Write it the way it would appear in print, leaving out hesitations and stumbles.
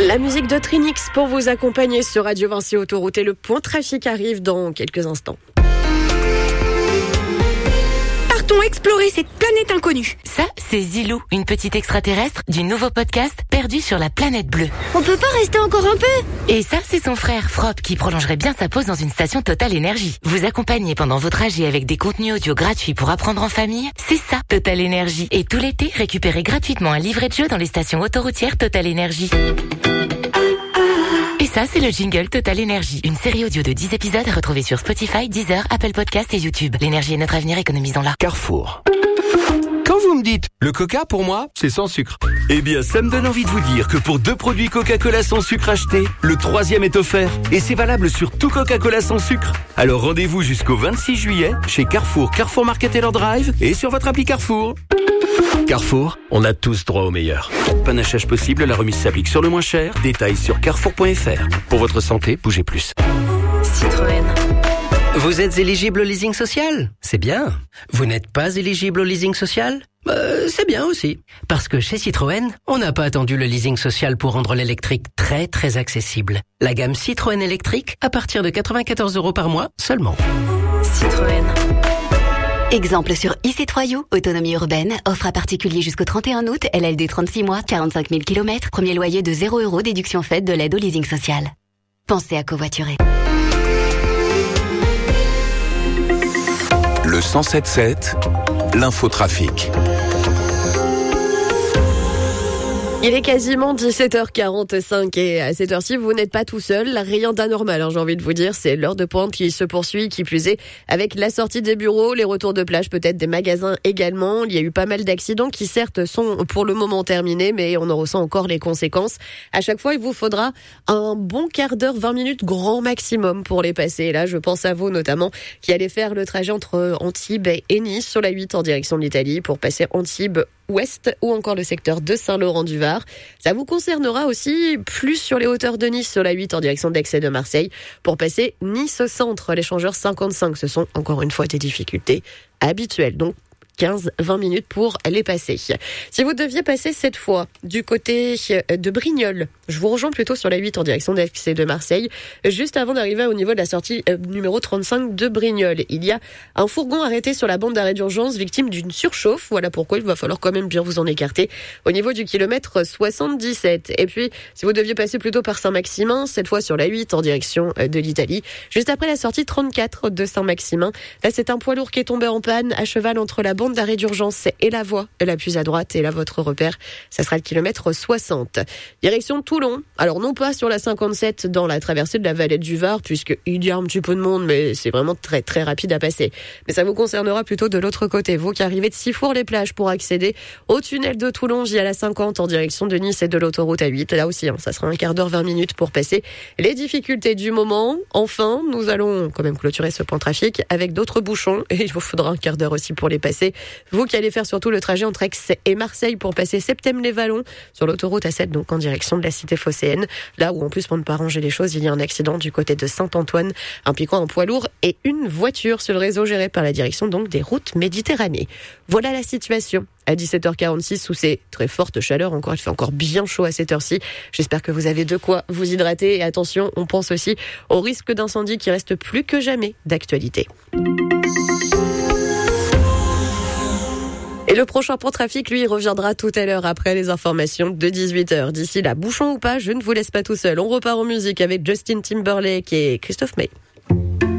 La musique de Trinix pour vous accompagner sur Radio Vinci Autoroute et le point trafic arrive dans quelques instants. Partons explorer cette planète inconnue. Ça, c'est Zilou, une petite extraterrestre du nouveau podcast Perdu sur la planète bleue. On peut pas rester encore un peu? Et ça, c'est son frère Frop qui prolongerait bien sa pause dans une station Total Énergie. Vous accompagner pendant vos trajets avec des contenus audio gratuits pour apprendre en famille, c'est ça, Total Énergie. Et tout l'été, récupérez gratuitement un livret de jeu dans les stations autoroutières Total Énergie. Et ça, c'est le jingle Total Énergie, une série audio de 10 épisodes à retrouver sur Spotify, Deezer, Apple Podcasts et YouTube. L'énergie est notre avenir, économisons-la. Carrefour. Quand vous me dites, le coca pour moi, c'est sans sucre. Eh bien, ça me donne envie de vous dire que pour 2 produits Coca-Cola sans sucre achetés, le 3e est offert. Et c'est valable sur tout Coca-Cola sans sucre. Alors rendez-vous jusqu'au 26 juillet chez Carrefour, Carrefour Market Taylor Drive et sur votre appli Carrefour. Carrefour, on a tous droit au meilleur. Panachage possible, la remise s'applique sur le moins cher. Détails sur carrefour.fr. Pour votre santé, bougez plus. Citroën. Vous êtes éligible au leasing social? C'est bien. Vous n'êtes pas éligible au leasing social? C'est bien aussi. Parce que chez Citroën, on n'a pas attendu le leasing social pour rendre l'électrique très très accessible. La gamme Citroën électrique à partir de 94 € par mois seulement. Citroën. Exemple sur IC3U, autonomie urbaine, offre à particulier jusqu'au 31 août, LLD 36 mois, 45 000 km, premier loyer de 0 €, déduction faite de l'aide au leasing social. Pensez à covoiturer. Le 107.7, l'infotrafic. Il est quasiment 17h45 et à cette heure-ci, vous n'êtes pas tout seul. Rien d'anormal, j'ai envie de vous dire. C'est l'heure de pointe qui se poursuit, qui plus est, avec la sortie des bureaux, les retours de plage, peut-être des magasins également. Il y a eu pas mal d'accidents qui, certes, sont pour le moment terminés, mais on en ressent encore les conséquences. À chaque fois, il vous faudra un bon quart d'heure, 20 minutes, grand maximum pour les passer. Et là, je pense à vous, notamment, qui allez faire le trajet entre Antibes et Nice sur la 8 en direction de l'Italie pour passer Antibes Ouest ou encore le secteur de Saint-Laurent-du-Var. Ça vous concernera aussi plus sur les hauteurs de Nice sur la 8 en direction d'Aix et de Marseille pour passer Nice-Centre. L'échangeur 55, ce sont encore une fois des difficultés habituelles. Donc 15-20 minutes pour les passer. Si vous deviez passer cette fois du côté de Brignoles, je vous rejoins plutôt sur la 8 en direction d'Aix et de Marseille, juste avant d'arriver au niveau de la sortie numéro 35 de Brignoles. Il y a un fourgon arrêté sur la bande d'arrêt d'urgence, victime d'une surchauffe. Voilà pourquoi il va falloir quand même bien vous en écarter au niveau du kilomètre 77. Et puis, si vous deviez passer plutôt par Saint-Maximin, cette fois sur la 8 en direction de l'Italie, juste après la sortie 34 de Saint-Maximin, là c'est un poids lourd qui est tombé en panne à cheval entre la bande d'arrêt d'urgence et la voie la plus à droite. Et là, votre repère, ça sera le kilomètre 60. Direction Toulon. Alors, non pas sur la 57 dans la traversée de la vallée du Var, puisqu'il y a un petit peu de monde, mais c'est vraiment très, très rapide à passer. Mais ça vous concernera plutôt de l'autre côté. Vous qui arrivez de Sifour-les-Plages pour accéder au tunnel de Toulon via la 50 en direction de Nice et de l'autoroute A8. Là aussi, ça sera un quart d'heure, 20 minutes pour passer les difficultés du moment. Enfin, nous allons quand même clôturer ce point trafic avec d'autres bouchons et il vous faudra un quart d'heure aussi pour les passer. Vous qui allez faire surtout le trajet entre Aix et Marseille pour passer Septème-les-Vallons sur l'autoroute A7, donc en direction de la cité phocéenne. Là où, en plus, pour ne pas ranger les choses, il y a un accident du côté de Saint-Antoine impliquant un poids lourd et une voiture sur le réseau géré par la direction donc des routes Méditerranée. Voilà la situation à 17h46 sous ces très fortes chaleurs. Encore, il fait encore bien chaud à cette heure-ci. J'espère que vous avez de quoi vous hydrater. Et attention, on pense aussi au risque d'incendie qui reste plus que jamais d'actualité. Et le prochain point trafic, lui, reviendra tout à l'heure après les informations de 18h. D'ici là, bouchon ou pas, je ne vous laisse pas tout seul. On repart en musique avec Justin Timberlake et Christophe May.